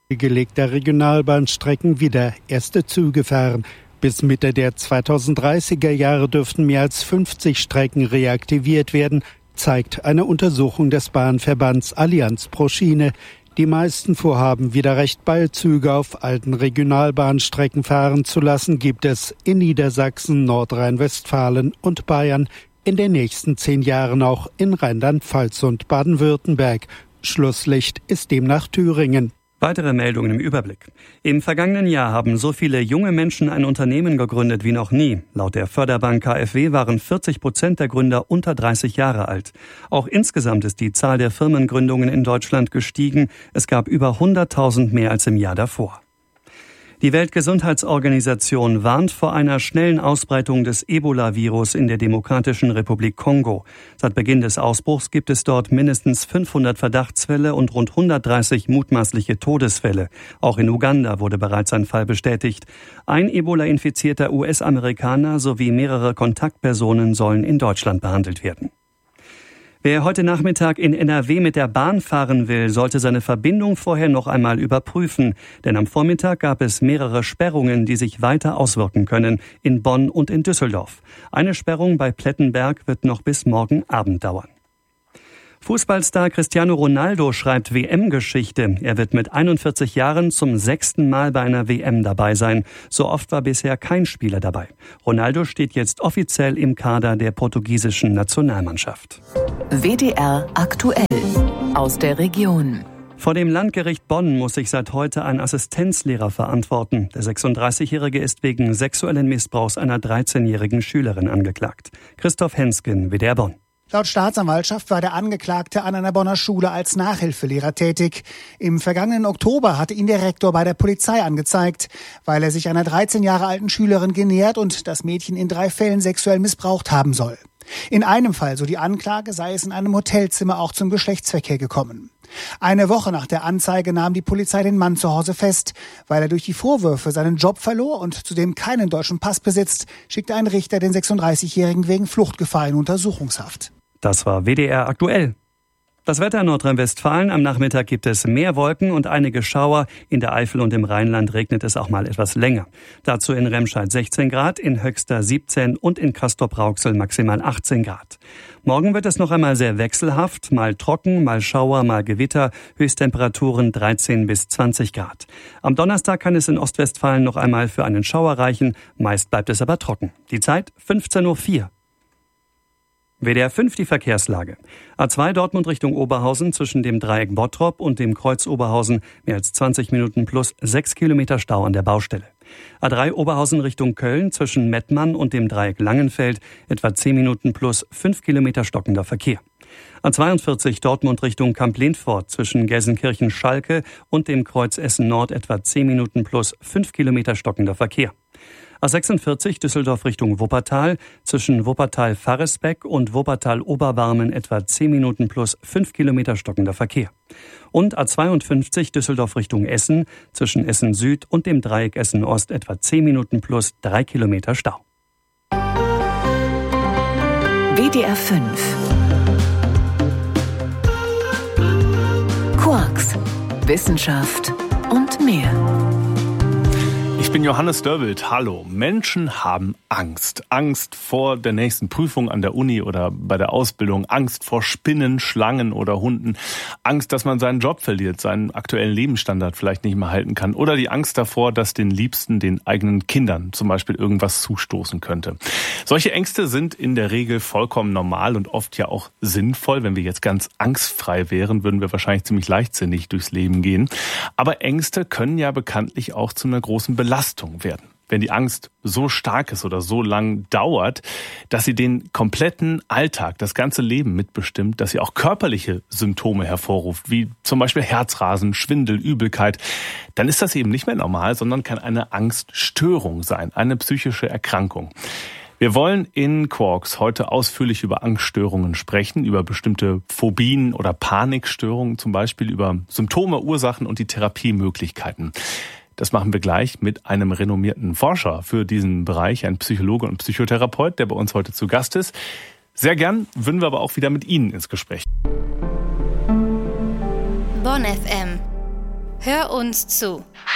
gelegter Regionalbahnstrecken wieder erste Züge fahren. Bis Mitte der 2030er Jahre dürften mehr als 50 Strecken reaktiviert werden, zeigt eine Untersuchung des Bahnverbands Allianz pro Schiene. Die meisten vorhaben, wieder recht bald Züge auf alten Regionalbahnstrecken fahren zu lassen, gibt es in Niedersachsen, Nordrhein-Westfalen und Bayern, in den nächsten 10 Jahren auch in Rheinland-Pfalz und Baden-Württemberg. Schlusslicht ist demnach Thüringen. Weitere Meldungen im Überblick. Im vergangenen Jahr haben so viele junge Menschen ein Unternehmen gegründet wie noch nie. Laut der Förderbank KfW waren 40% der Gründer unter 30 Jahre alt. Auch insgesamt ist die Zahl der Firmengründungen in Deutschland gestiegen. Es gab über 100.000 mehr als im Jahr davor. Die Weltgesundheitsorganisation warnt vor einer schnellen Ausbreitung des Ebola-Virus in der Demokratischen Republik Kongo. Seit Beginn des Ausbruchs gibt es dort mindestens 500 Verdachtsfälle und rund 130 mutmaßliche Todesfälle. Auch in Uganda wurde bereits ein Fall bestätigt. Ein Ebola-infizierter US-Amerikaner sowie mehrere Kontaktpersonen sollen in Deutschland behandelt werden. Wer heute Nachmittag in NRW mit der Bahn fahren will, sollte seine Verbindung vorher noch einmal überprüfen. Denn am Vormittag gab es mehrere Sperrungen, die sich weiter auswirken können, in Bonn und in Düsseldorf. Eine Sperrung bei Plettenberg wird noch bis morgen Abend dauern. Fußballstar Cristiano Ronaldo schreibt WM-Geschichte. Er wird mit 41 Jahren zum 6. Mal bei einer WM dabei sein. So oft war bisher kein Spieler dabei. Ronaldo steht jetzt offiziell im Kader der portugiesischen Nationalmannschaft. WDR aktuell aus der Region. Vor dem Landgericht Bonn muss sich seit heute ein Assistenzlehrer verantworten. Der 36-Jährige ist wegen sexuellen Missbrauchs einer 13-jährigen Schülerin angeklagt. Christoph Hensgen, WDR Bonn. Laut Staatsanwaltschaft war der Angeklagte an einer Bonner Schule als Nachhilfelehrer tätig. Im vergangenen Oktober hatte ihn der Rektor bei der Polizei angezeigt, weil er sich einer 13 Jahre alten Schülerin genähert und das Mädchen in 3 Fällen sexuell missbraucht haben soll. In einem Fall, so die Anklage, sei es in einem Hotelzimmer auch zum Geschlechtsverkehr gekommen. Eine Woche nach der Anzeige nahm die Polizei den Mann zu Hause fest. Weil er durch die Vorwürfe seinen Job verlor und zudem keinen deutschen Pass besitzt, schickte ein Richter den 36-Jährigen wegen Fluchtgefahr in Untersuchungshaft. Das war WDR aktuell. Das Wetter in Nordrhein-Westfalen. Am Nachmittag gibt es mehr Wolken und einige Schauer. In der Eifel und im Rheinland regnet es auch mal etwas länger. Dazu in Remscheid 16 Grad, in Höxter 17 und in Castrop-Rauxel maximal 18 Grad. Morgen wird es noch einmal sehr wechselhaft, mal trocken, mal Schauer, mal Gewitter, Höchsttemperaturen 13 bis 20 Grad. Am Donnerstag kann es in Ostwestfalen noch einmal für einen Schauer reichen, meist bleibt es aber trocken. Die Zeit 15:04 Uhr. WDR 5 die Verkehrslage. A2 Dortmund Richtung Oberhausen zwischen dem Dreieck Bottrop und dem Kreuz Oberhausen mehr als 20 Minuten plus 6 Kilometer Stau an der Baustelle. A3 Oberhausen Richtung Köln zwischen Mettmann und dem Dreieck Langenfeld etwa 10 Minuten plus 5 Kilometer stockender Verkehr. A42 Dortmund Richtung Kamp-Lindfort zwischen Gelsenkirchen-Schalke und dem Kreuz Essen Nord etwa 10 Minuten plus 5 Kilometer stockender Verkehr. A46 Düsseldorf Richtung Wuppertal zwischen Wuppertal-Varresbeck und Wuppertal-Oberbarmen etwa 10 Minuten plus 5 Kilometer stockender Verkehr. Und A52 Düsseldorf Richtung Essen zwischen Essen Süd und dem Dreieck Essen Ost etwa 10 Minuten plus 3 Kilometer Stau. WDR 5 Quarks, Wissenschaft und mehr. Ich bin Johannes Dörwild. Hallo. Menschen haben Angst. Angst vor der nächsten Prüfung an der Uni oder bei der Ausbildung. Angst vor Spinnen, Schlangen oder Hunden. Angst, dass man seinen Job verliert, seinen aktuellen Lebensstandard vielleicht nicht mehr halten kann. Oder die Angst davor, dass den Liebsten, den eigenen Kindern zum Beispiel irgendwas zustoßen könnte. Solche Ängste sind in der Regel vollkommen normal und oft ja auch sinnvoll. Wenn wir jetzt ganz angstfrei wären, würden wir wahrscheinlich ziemlich leichtsinnig durchs Leben gehen. Aber Ängste können ja bekanntlich auch zu einer großen Belastung werden. Wenn die Angst so stark ist oder so lang dauert, dass sie den kompletten Alltag, das ganze Leben mitbestimmt, dass sie auch körperliche Symptome hervorruft, wie zum Beispiel Herzrasen, Schwindel, Übelkeit, dann ist das eben nicht mehr normal, sondern kann eine Angststörung sein, eine psychische Erkrankung. Wir wollen in Quarks heute ausführlich über Angststörungen sprechen, über bestimmte Phobien oder Panikstörungen zum Beispiel, über Symptome, Ursachen und die Therapiemöglichkeiten. Das machen wir gleich mit einem renommierten Forscher für diesen Bereich, ein Psychologe und Psychotherapeut, der bei uns heute zu Gast ist. Sehr gern würden wir aber auch wieder mit Ihnen ins Gespräch. Bonn FM. Hör uns zu.